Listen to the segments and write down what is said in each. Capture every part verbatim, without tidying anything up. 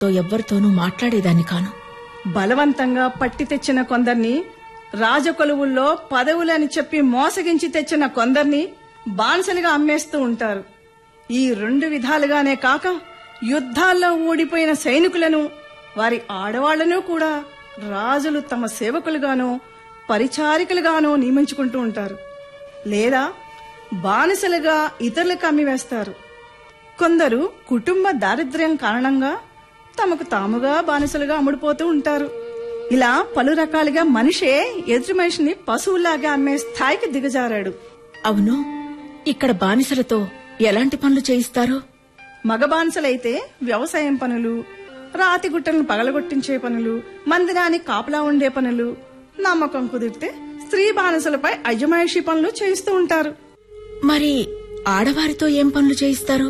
తో ఎవ్వరితోనూ మాట్లాడేదాన్ని కాను. బలవంతంగా పట్టి తెచ్చిన కొందర్ని, రాజకొలువుల్లో పదవులని చెప్పి మోసగించి తెచ్చిన కొందర్ని బానిసలుగా అమ్మేస్తూ ఉంటారు. ఈ రెండు విధాలుగానే కాక యుద్ధాల్లో ఓడిపోయిన సైనికులను, వారి ఆడవాళ్లను కూడా రాజులు తమ సేవకులుగానో పరిచారికలుగానో నియమించుకుంటూ ఉంటారు, లేదా బానిసలుగా ఇతరులకు అమ్మివేస్తారు. కొందరు కుటుంబ దారిద్ర్యం కారణంగా తమకు తాముగా బానిసలుగా అమ్ముడుపోతూ ఉంటారు. ఇలా పలు రకాలుగా మనిషే ఎదుటి మనిషిని పశువులాగా అమ్మే స్థాయికి దిగజారాడు. అవును, ఇక్కడ బానిసలతో ఎలాంటి పనులు చేయిస్తారు? మగ బానిసలైతే వ్యవసాయం పనులు, రాతి గుట్టలను పగలగొట్టించే పనులు, మందిరానికి కాపలా ఉండే పనులు, నమ్మకం కుదిరితే స్త్రీ బానిసలపై అజమాయిషీ పనులు చేయిస్తూ ఉంటారు. మరి ఆడవారితో ఏం పనులు చేయిస్తారు?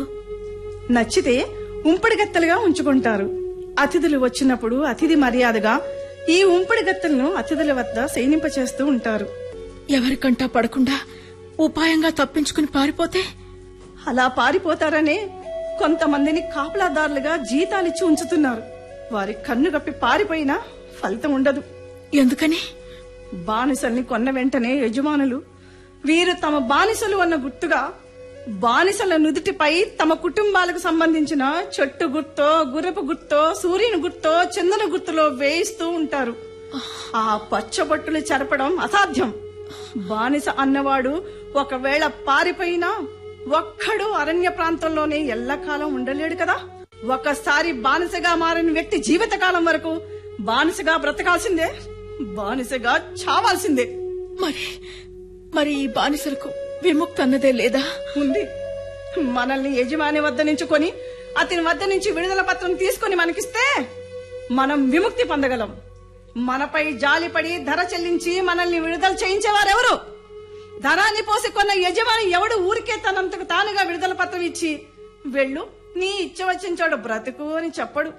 నచ్చితే ఉంపుడుగత్తలుగా ఉంచుకుంటారు. అతిథులు వచ్చినప్పుడు అతిథి మర్యాదగా ఈ ఉంపుడుగత్తలను అతిథుల వద్ద శయనింపచేస్తూ ఉంటారు. ఎవరికంటా పడకుండా ఉపాయంగా తప్పించుకుని పారిపోతే? అలా పారిపోతారనే కొంతమందిని కాపలాదారులుగా జీతాలిచ్చి ఉంచుతున్నారు. వారి కన్ను గప్పి పారిపోయినా ఫలితం ఉండదు. ఎందుకని? బానిసల్ని కొన్న వెంటనే యజమానులు వీరు తమ బానిసలు అన్న గుర్తుగా బానిసల నుదుటిపై తమ కుటుంబాలకు సంబంధించిన చెట్టు గుర్తో, గుర్రపు గుర్తో, సూర్యుని గుర్తో, చందన గుర్తులో వేయిస్తూ ఉంటారు. ఆ పచ్చబొట్టులు చెరపడం అసాధ్యం. బానిస అన్నవాడు ఒకవేళ పారిపోయినా ఒక్కడు అరణ్య ప్రాంతంలోనే ఎల్లకాలం ఉండలేడు కదా. ఒకసారి బానిసగా మారిన వ్యక్తి జీవితకాలం వరకు బానిసగా బ్రతకాల్సిందే, బానిసగా చావాల్సిందే. మరి మరి ఈ బానిసలకు విముక్తి అన్నదే లేదా? ఉంది. మనల్ని యజమాని వద్ద నుంచి కొని అతని వద్ద నుంచి విడుదల పత్రం తీసుకుని మనకిస్తే మనం విముక్తి పొందగలం. మనపై జాలిపడి ధర చెల్లించి మనల్ని విడుదల చేయించేవారెవరు? ధనాన్ని పోసి కొన్న యజమాని ఎవడు ఊరికే తనంతకు తానుగా విడుదల పత్రం ఇచ్చి వెళ్ళు, నీ ఇచ్చ వచ్చిన చోట బ్రతుకు అని చెప్పడు.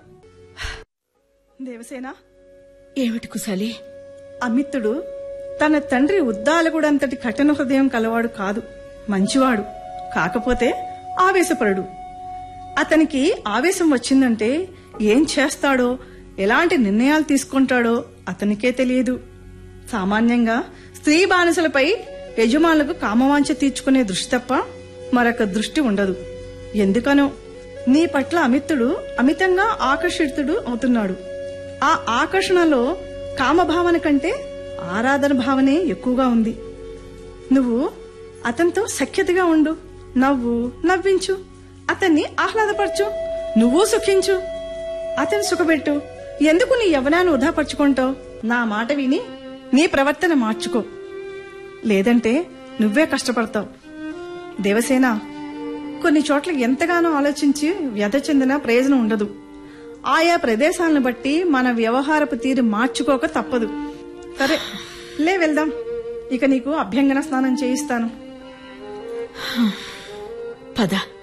దేవసేన, ఏమిటి కుశాలి? అమిత్తుడు తన తండ్రి ఉద్దాలకుడంతటి కఠిన హృదయం కలవాడు కాదు, మంచివాడు. కాకపోతే ఆవేశపరుడు. అతనికి ఆవేశం వచ్చిందంటే ఏం చేస్తాడో, ఎలాంటి నిర్ణయాలు తీసుకుంటాడో అతనికే తెలియదు. సామాన్యంగా స్త్రీ బానిసలపై యజమానులకు కామవాంఛ తీర్చుకునే దృష్టి తప్ప మరొక దృష్టి ఉండదు. ఎందుకనో నీ పట్ల అమిత్తుడు అమితంగా ఆకర్షితుడు అవుతున్నాడు. ఆ ఆకర్షణలో కామభావన కంటే ఆరాధన భావనే ఎక్కువగా ఉంది. నువ్వు అతనితో సఖ్యతగా ఉండు, నవ్వు, నవ్వించు, అతన్ని ఆహ్లాదపరచు, నువ్వు సుఖించు, అతన్ని సుఖపెట్టు. ఎందుకు నీ యవ్వనాన్ని వృధాపరుచుకుంటావు? నా మాట విని నీ ప్రవర్తన మార్చుకో, లేదంటే నువ్వే కష్టపడతావు. దేవసేన, కొన్ని చోట్ల ఎంతగానో ఆలోచించి వ్యధ చెందిన ప్రయోజనం ఉండదు. ఆయా ప్రదేశాలను బట్టి మన వ్యవహారపు తీరు మార్చుకోక తప్పదు. సరే, లే వెళ్దాం. ఇక నీకు అభ్యంగన స్నానం చేయిస్తాను. పద.